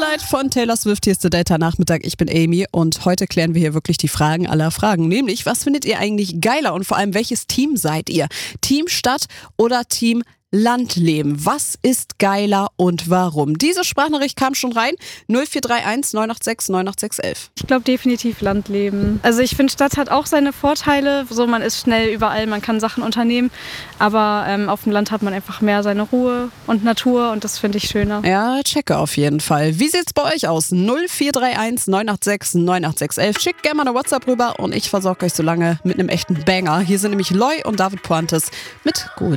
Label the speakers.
Speaker 1: Zeit von Taylor Swift. Hier ist der Delta-Nachmittag. Ich bin Amy und heute klären wir hier wirklich die Fragen aller Fragen. Nämlich, was findet ihr eigentlich geiler und vor allem, welches Team seid ihr? Team Stadt oder Team Landleben? Was ist geiler und warum? Diese Sprachnachricht kam schon rein. 0431 986 98611.
Speaker 2: Ich glaube definitiv Landleben. Also ich finde, Stadt hat auch seine Vorteile. So, man ist schnell überall, man kann Sachen unternehmen. Aber auf dem Land hat man einfach mehr seine Ruhe und Natur und das finde ich schöner.
Speaker 1: Ja, checke auf jeden Fall. Wie sieht's bei euch aus? 0431 986 98611. Schickt gerne mal eine WhatsApp rüber und ich versorge euch so lange mit einem echten Banger. Hier sind nämlich Loy und David Puantes mit Gut.